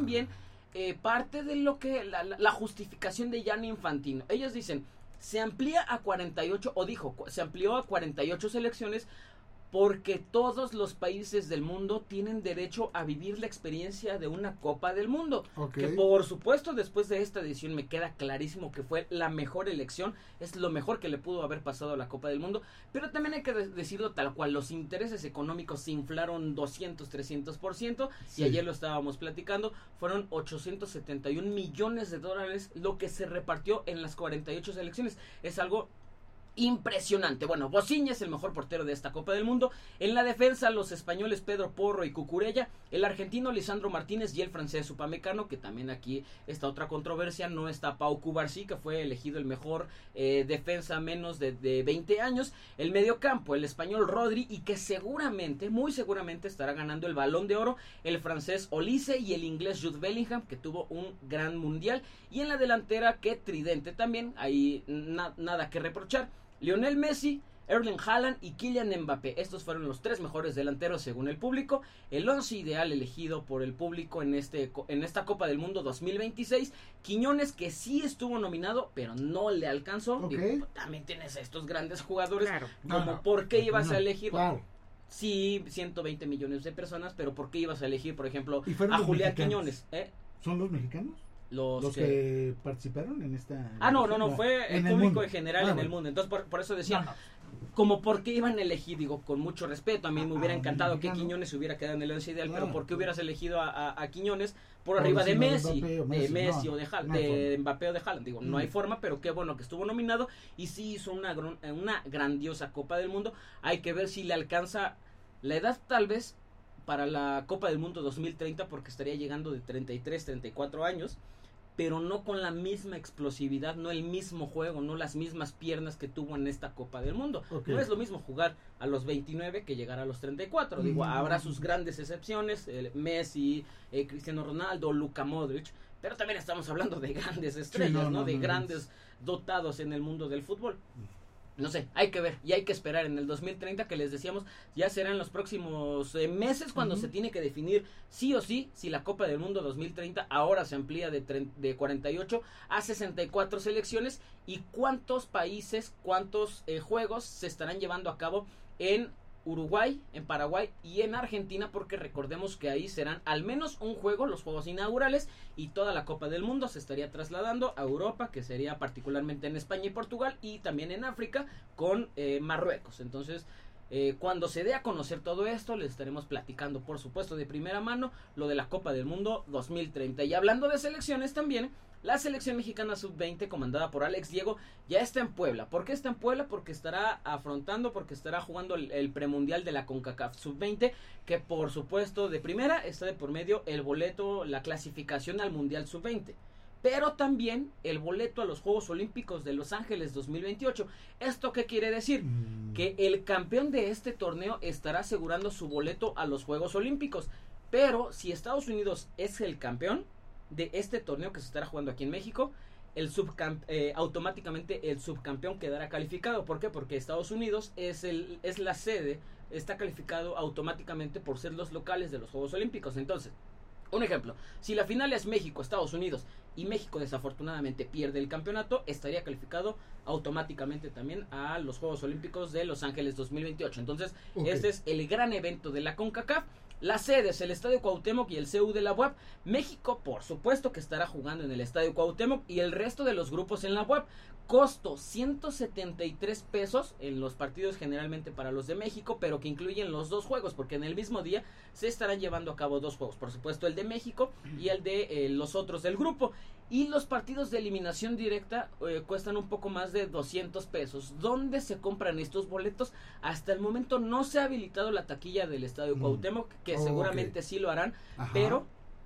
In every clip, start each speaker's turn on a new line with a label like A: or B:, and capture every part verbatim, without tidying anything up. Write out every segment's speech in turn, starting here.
A: también eh, parte de lo que la, la, la justificación de Gianni Infantino. Ellos dicen, se amplía a cuarenta y ocho, o dijo, se amplió a cuarenta y ocho selecciones porque todos los países del mundo tienen derecho a vivir la experiencia de una Copa del Mundo. Okay. Que por supuesto después de esta edición me queda clarísimo que fue la mejor elección, es lo mejor que le pudo haber pasado a la Copa del Mundo, pero también hay que de- decirlo tal cual, los intereses económicos se inflaron doscientos, trescientos por ciento, sí. Y ayer lo estábamos platicando, fueron ochocientos setenta y un millones de dólares lo que se repartió en las cuarenta y ocho selecciones. Es algo impresionante. Bueno, Bociña es el mejor portero de esta Copa del Mundo. En la defensa, los españoles Pedro Porro y Cucurella, el argentino Lisandro Martínez y el francés Upamecano, que también aquí está otra controversia. No está Pau Cubarsí, que fue elegido el mejor eh, defensa menos de, de veinte años. El mediocampo, el español Rodri, y que seguramente, muy seguramente estará ganando el Balón de Oro, el francés Olise y el inglés Jude Bellingham, que tuvo un gran mundial. Y en la delantera, que tridente también, ahí na- nada que reprochar. Lionel Messi, Erling Haaland y Kylian Mbappé. Estos fueron los tres mejores delanteros según el público. El once ideal elegido por el público en este en esta Copa del Mundo dos mil veintiséis. Quiñones, que sí estuvo nominado, pero no le alcanzó.
B: Okay.
A: Digo, también tienes a estos grandes jugadores.
C: Claro.
A: Como,
B: No, no,
A: ¿por qué ibas
B: no,
A: a elegir?
B: Claro.
A: Sí, ciento veinte millones de personas, pero ¿por qué ibas a elegir, por ejemplo,
B: a
A: Julián Quiñones? ¿Eh?
B: ¿Son los mexicanos?
A: Los,
B: los que... que participaron en esta...
A: Ah, no, no, no, fue el, el público mundo. En general ah, en bueno. el mundo. Entonces, por, por eso decía, no, no. como por qué iban a elegir, digo, con mucho respeto, a mí ah, me hubiera encantado ah, que Quiñones se hubiera quedado en el once ideal, claro, pero ¿por qué hubieras elegido a, a, a Quiñones por, por arriba de Messi, de Mbappé, de, Messi no, o de, Hal, no de Mbappé o de Haaland? Digo, mm. no hay forma, pero qué bueno que estuvo nominado y sí hizo una, una grandiosa Copa del Mundo. Hay que ver si le alcanza la edad, tal vez, para la Copa del Mundo dos mil treinta, porque estaría llegando de treinta y tres, treinta y cuatro años, pero no con la misma explosividad, no el mismo juego, no las mismas piernas que tuvo en esta Copa del Mundo. Okay. No es lo mismo jugar a los veintinueve que llegar a los treinta y cuatro. Mm. Digo, habrá sus grandes excepciones, eh, Messi, eh, Cristiano Ronaldo, Luka Modric, pero también estamos hablando de grandes estrellas, sí, no, ¿no? no, de no, grandes no. dotados en el mundo del fútbol. No sé, hay que ver y hay que esperar en el dos mil treinta, que les decíamos, ya serán los próximos eh, meses cuando uh-huh. se tiene que definir sí o sí si la Copa del Mundo dos mil treinta ahora se amplía de, tre- de cuarenta y ocho a sesenta y cuatro selecciones y cuántos países, cuántos eh, juegos se estarán llevando a cabo en Uruguay, en Paraguay y en Argentina, porque recordemos que ahí serán al menos un juego, los juegos inaugurales, y toda la Copa del Mundo se estaría trasladando a Europa, que sería particularmente en España y Portugal, y también en África con eh, Marruecos. Entonces, eh, cuando se dé a conocer todo esto, les estaremos platicando, por supuesto, de primera mano, lo de la Copa del Mundo dos mil treinta. Y hablando de selecciones también, la selección mexicana sub veinte, comandada por Alex Diego, ya está en Puebla. ¿Por qué está en Puebla? Porque estará afrontando, porque estará jugando el, el premundial de la CONCACAF sub veinte, que por supuesto de primera está de por medio el boleto, la clasificación al mundial sub veinte. Pero también el boleto a los Juegos Olímpicos de Los Ángeles dos mil veintiocho. ¿Esto qué quiere decir? Mm. Que el campeón de este torneo estará asegurando su boleto a los Juegos Olímpicos. Pero si Estados Unidos es el campeón de este torneo que se estará jugando aquí en México, el subcamp- eh, automáticamente el subcampeón quedará calificado. ¿Por qué? Porque Estados Unidos es el es la sede, está calificado automáticamente por ser los locales de los Juegos Olímpicos. Entonces, un ejemplo, si la final es México, Estados Unidos, y México desafortunadamente pierde el campeonato, estaría calificado automáticamente también a los Juegos Olímpicos de Los Ángeles dos mil veintiocho. Entonces, okay. este es el gran evento de la CONCACAF. Las sedes, el Estadio Cuauhtémoc y el C U de la U A P. México, por supuesto, que estará jugando en el Estadio Cuauhtémoc, y el resto de los grupos en la U A P. Costo ciento setenta y tres pesos en los partidos, generalmente para los de México, pero que incluyen los dos juegos, porque en el mismo día se estarán llevando a cabo dos juegos, por supuesto el de México y el de eh, los otros del grupo. Y los partidos de eliminación directa eh, cuestan un poco más de doscientos pesos. ¿Dónde se compran estos boletos? Hasta el momento no se ha habilitado la taquilla del Estadio mm. Cuauhtémoc, que oh, seguramente okay. sí lo harán, Ajá. pero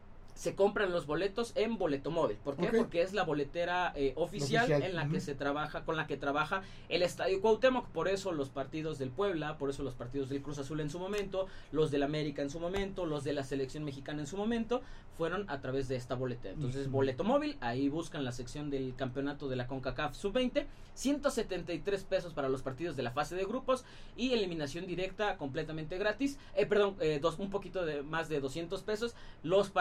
A: se compran los boletos en Boleto Móvil. ¿Por qué? Okay. Porque es la boletera eh, oficial, oficial en la uh-huh. que se trabaja, con la que trabaja el Estadio Cuauhtémoc. Por eso los partidos del Puebla, por eso los partidos del Cruz Azul en su momento, los del América en su momento, los de la selección mexicana en su momento, fueron a través de esta boletera. Entonces, uh-huh. Boleto Móvil, ahí buscan la sección del campeonato de la CONCACAF sub veinte, ciento setenta y tres pesos para los partidos de la fase de grupos, y eliminación directa completamente gratis, eh, perdón, eh, dos, un poquito de más de doscientos pesos, los partidos que se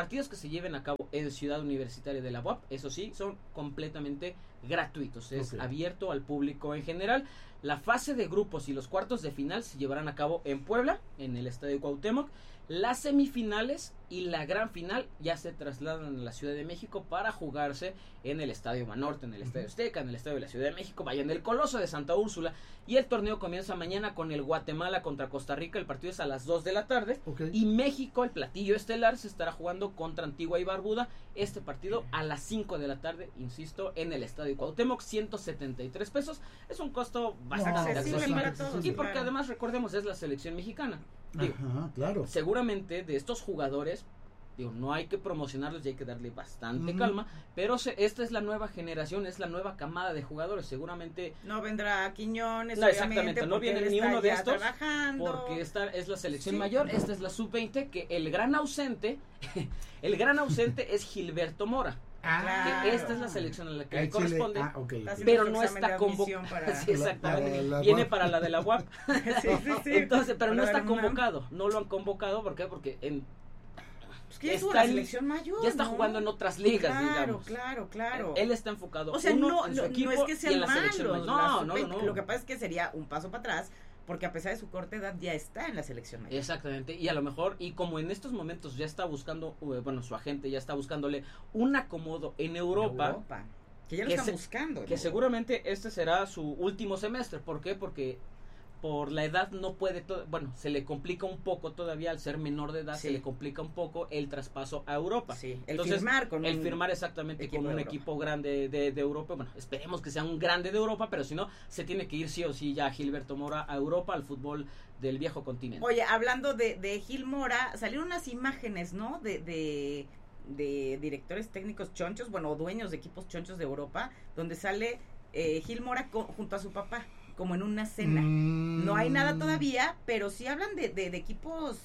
A: se lleven a cabo en Ciudad Universitaria de la U A P, eso sí, son completamente gratuitos, es okay. abierto al público en general. La fase de grupos y los cuartos de final se llevarán a cabo en Puebla, en el Estadio Cuauhtémoc. Las semifinales y la gran final ya se trasladan a la Ciudad de México para jugarse en el Estadio Banorte, en el Estadio Azteca, en el Estadio de la Ciudad de México, vaya, en el Coloso de Santa Úrsula. Y el torneo comienza mañana con el Guatemala contra Costa Rica. El partido es a las dos de la tarde. Okay. Y México, el platillo estelar, se estará jugando contra Antigua y Barbuda. Este partido a las cinco de la tarde, insisto, en el Estadio Cuauhtémoc, ciento setenta y tres pesos. Es un costo bastante no, accesible para todos. Y porque claro. además, recordemos, es la selección mexicana. Digo,
B: Ajá, claro.
A: Seguramente de estos jugadores, digo, no hay que promocionarlos y hay que darle bastante uh-huh. calma, pero se, esta es la nueva generación, es la nueva camada de jugadores. Seguramente
C: no vendrá Quiñones,
A: no, exactamente, no viene ni uno de estos trabajando. Porque esta es la selección sí. mayor, esta es la sub veinte, que el gran ausente el gran ausente es Gilberto Mora. Ah, claro. Que esta es la selección a la que le corresponde, ah, okay, okay. pero no está convocado. Para... Sí, exactamente. Para la Viene para la de la U A P. sí, sí, sí. Entonces, pero para no está convocado. No lo han convocado, ¿por qué? Porque en
C: pues que ya está en, selección mayor,
A: ya está ¿no? jugando en otras ligas,
C: claro,
A: digamos.
C: Claro, claro,
A: Él, él está enfocado.
C: O sea,
A: uno
C: no,
A: en su
C: no,
A: equipo
C: no es que sea
A: y en la
C: malo,
A: selección. No, no, no, no.
C: Lo que pasa es que sería un paso para atrás, porque a pesar de su corta edad ya está en la selección mayor.
A: Exactamente, y a lo mejor, y como en estos momentos ya está buscando, bueno, su agente ya está buscándole un acomodo en Europa.
C: En Europa. Que ya lo
A: que
C: están
A: se,
C: buscando.
A: Que seguramente este será su último semestre. ¿Por qué? Porque por la edad no puede, to- bueno, se le complica un poco todavía al ser menor de edad, sí. se le complica un poco el traspaso a Europa.
C: Sí, el Entonces, firmar con
A: el firmar exactamente con un Europa. equipo grande de, de Europa. Bueno, esperemos que sea un grande de Europa, pero si no, se tiene que ir sí o sí ya Gilberto Mora a Europa, al fútbol del viejo continente.
C: Oye, hablando de, de Gil Mora, salieron unas imágenes, ¿no? De, de, de directores técnicos chonchos, bueno, dueños de equipos chonchos de Europa, donde sale eh, Gil Mora co- junto a su papá, como en una cena. Mm. No hay nada todavía, pero sí hablan de, de, de equipos...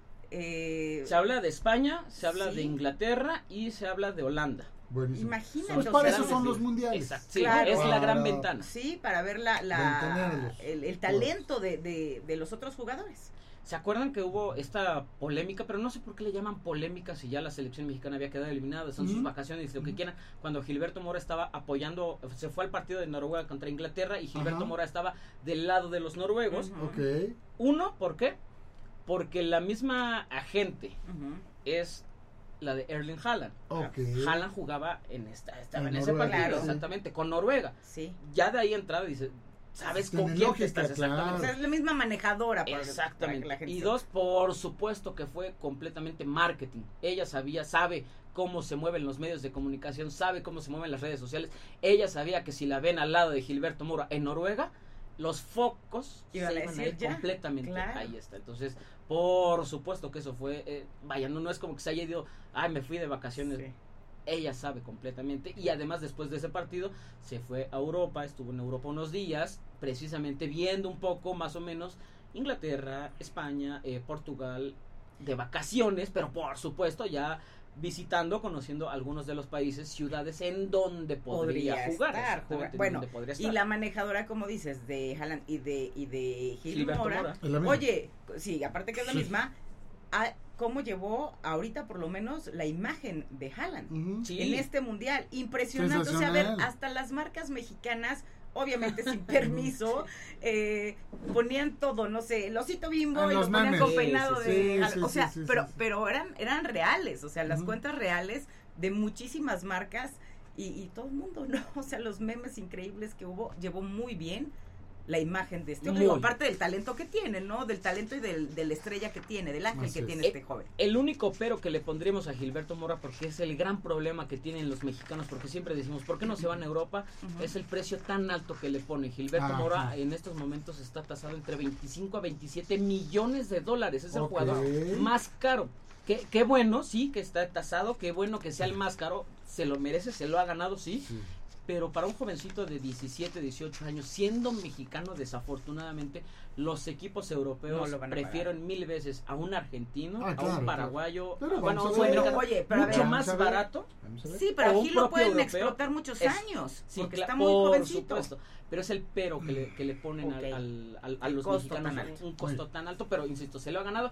C: Eh,
A: se habla de España, se habla ¿sí? de Inglaterra y se habla de Holanda.
B: Buenísimo.
C: Imagínate.
B: Pues para eso son los mundiales.
A: Exacto. Sí, claro. Es la gran ventana.
C: Sí, para ver la, la el, el talento de, de, de los otros jugadores.
A: ¿Se acuerdan que hubo esta polémica? Pero no sé por qué le llaman polémica si ya la selección mexicana había quedado eliminada, son uh-huh. sus vacaciones, lo uh-huh. que quieran. Cuando Gilberto Mora estaba apoyando, se fue al partido de Noruega contra Inglaterra y Gilberto uh-huh. Mora estaba del lado de los noruegos.
B: Uh-huh. Okay.
A: Uno, ¿por qué? Porque la misma agente uh-huh. es la de Erling Haaland.
B: Okay.
A: Haaland jugaba en esta, estaba en, en ese partido, claro. exactamente, con Noruega.
C: Sí.
A: Ya de ahí entrada dice, ¿sabes con quién lógica, estás?
C: Exactamente. Claro. O sea, es la misma manejadora. Para
A: exactamente.
C: Que, para que la gente
A: y dos, por supuesto que fue completamente marketing. Ella sabía, sabe cómo se mueven los medios de comunicación, sabe cómo se mueven las redes sociales. Ella sabía que si la ven al lado de Gilberto Mora en Noruega, los focos
C: se iban
A: a ir completamente. Claro. Ahí está. Entonces, por supuesto que eso fue, eh, vaya, no, no es como que se haya ido, ay, me fui de vacaciones. Sí. Ella sabe completamente y además después de ese partido se fue a Europa, estuvo en Europa unos días, precisamente viendo un poco más o menos Inglaterra, España, eh, Portugal, de vacaciones, pero por supuesto ya visitando, conociendo algunos de los países, ciudades en donde podría, podría jugar.
C: Estar, jugar. Bueno, donde podría estar. Y la manejadora, como dices, de Haaland y de, y de Gil Mora, oye, sí, aparte que es la sí. misma, a, cómo llevó ahorita por lo menos la imagen de Haaland uh-huh. sí. en este mundial, impresionante, o sea, a ver, hasta las marcas mexicanas, obviamente sin permiso, eh, ponían todo, no sé, el osito Bimbo ah, y lo ponían memes. Con peinado sí, de, sí, o sea, sí, sí, pero, sí. pero eran, eran reales, o sea, las uh-huh. cuentas reales de muchísimas marcas y, y todo el mundo, ¿no? O sea, los memes increíbles que hubo, llevó muy bien la imagen de este hombre, aparte del talento que tiene, ¿no? Del talento y del, de la estrella que tiene, del ángel Así que es. tiene este joven.
A: El único pero que le pondríamos a Gilberto Mora, porque es el gran problema que tienen los mexicanos, porque siempre decimos, ¿por qué no se van a Europa? Uh-huh. Es el precio tan alto que le pone. Gilberto Ajá. Mora en estos momentos está tasado entre veinticinco a veintisiete millones de dólares. Es el okay. jugador más caro. Qué, qué bueno, sí, que está tasado, qué bueno que sea el más caro, se lo merece, se lo ha ganado, sí. sí. Pero para un jovencito de diecisiete, dieciocho años, siendo mexicano, desafortunadamente, los equipos europeos no prefieren mil veces a un argentino, ah, claro, a un paraguayo,
B: claro.
A: bueno,
B: a
A: un
B: bueno,
C: oye, pero
A: mucho ver, más barato.
C: Sí, pero aquí lo pueden europeo, explotar muchos es, años, sí, porque está muy
A: por
C: jovencito.
A: Supuesto, pero es el pero que le, que le ponen okay. al, al, al, a los mexicanos, un costo tan alto, pero insisto, se lo ha ganado.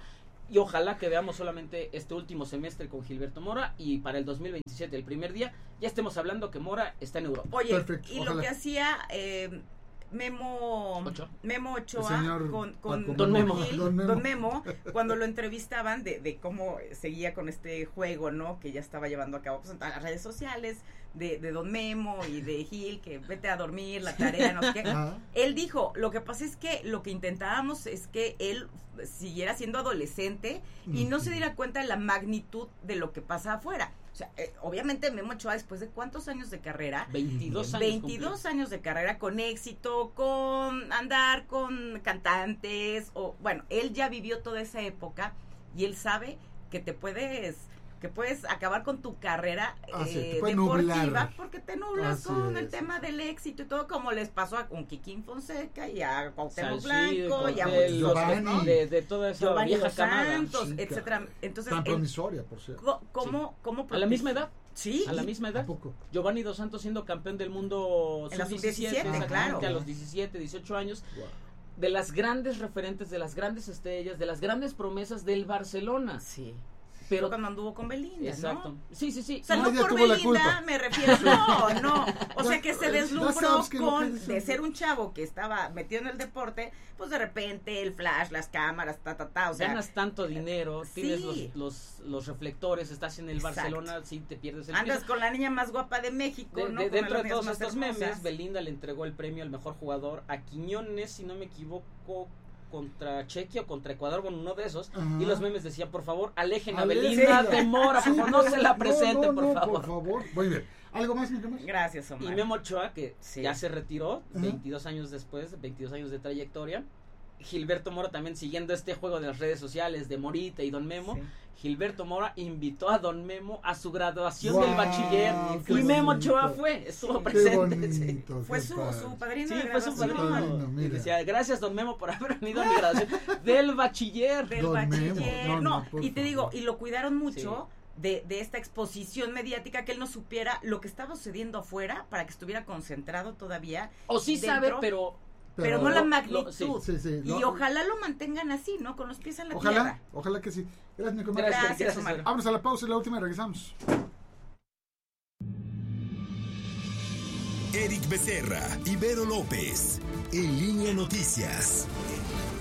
A: y ojalá que veamos solamente este último semestre con Gilberto Mora y para el dos mil veintisiete, el primer día, ya estemos hablando que Mora está en Europa.
C: Oye, Perfecto, y ojalá. Lo que hacía eh, Memo Ochoa, Memo Ochoa con, con, con Don, Memo. Gil, Don, Memo. Don Memo, cuando lo entrevistaban de, de cómo seguía con este juego, ¿no? Que ya estaba llevando a cabo pues, en todas las redes sociales de, de Don Memo y de Gil, que vete a dormir, la tarea, no sé qué. Él dijo, lo que pasa es que lo que intentábamos es que él siguiera siendo adolescente y no se diera cuenta de la magnitud de lo que pasa afuera. O sea, eh, obviamente Memo Ochoa, después de cuántos años de carrera,
A: veintidós años,
C: veintidós años de carrera con éxito, con andar con cantantes, o bueno, él ya vivió toda esa época y él sabe que te puedes, que puedes acabar con tu carrera
D: ah, sí,
C: eh, deportiva nublar. Porque te nublas Así con es. el tema del éxito y todo, como les pasó a un Kikín Fonseca y a Cuauhtémoc Blanco y a
A: muchos, ¿no? de, de toda esa
C: Giovanni
A: vieja
C: Dos Santos, camada, etcétera. Entonces,
D: tan promisoria, por cierto.
C: ¿Cómo, sí. cómo
A: a la misma edad?
C: Sí.
A: A la misma edad. Giovanni Dos Santos siendo campeón del mundo
C: sub diecisiete, claro.
A: A los diecisiete, dieciocho años. Wow. De las grandes referentes, de las grandes estrellas, de las grandes promesas del Barcelona.
C: Sí. Pero cuando anduvo con Belinda,
A: exacto.
C: ¿no?
A: Sí, sí, sí.
C: O sea, no, no por Belinda me refiero, no, no. O sea, que se deslumbró con, de ser un chavo que estaba metido en el deporte, pues de repente el flash, las cámaras, ta, ta, ta, o sea.
A: Ganas tanto dinero, sí. tienes los, los, los reflectores, estás en el exacto. Barcelona, sí te pierdes el
C: Andas
A: piso.
C: Con la niña más guapa de México,
A: de,
C: ¿no?
A: De, dentro de todos estos hermosas. memes, Belinda le entregó el premio al mejor jugador a Quiñones, si no me equivoco, contra Chequia o contra Ecuador, bueno, uno de esos, uh-huh. y los memes decían, por favor, alejen a Belinda de Mora, sí, por favor, no, no se la presenten, no, no, por favor.
D: Por favor, muy bien. ¿Algo más, mi más?
C: Gracias, Omar.
A: Y Memo Ochoa, que sí. ya se retiró, uh-huh. veintidós años después, veintidós años de trayectoria. Gilberto Mora también siguiendo este juego de las redes sociales de Morita y Don Memo. Sí. Gilberto Mora invitó a Don Memo a su graduación wow, del bachiller y Memo Ochoa fue, estuvo presente.
D: Bonito,
C: fue su, su padrino
A: sí,
C: de graduación.
A: Fue su padrino. Y decía, gracias Don Memo por haber venido a mi graduación del bachiller.
C: Del
D: Don
C: bachiller.
D: Memo. No,
C: no, no y te digo, y lo cuidaron mucho. Sí. De, de esta exposición mediática, que él no supiera lo que estaba sucediendo afuera para que estuviera concentrado todavía.
A: O sí dentro, sabe, pero...
C: Pero, pero no la magnitud. Lo,
D: sí, sí, sí,
C: y no, ojalá lo mantengan así, ¿no? Con los pies en la
D: ojalá,
C: tierra.
D: Ojalá que sí. Gracias, Nico.
C: Gracias, gracias,
D: gracias Vamos a la pausa y la última y regresamos.
E: Eric Becerra, Ibero López, En Línea Noticias.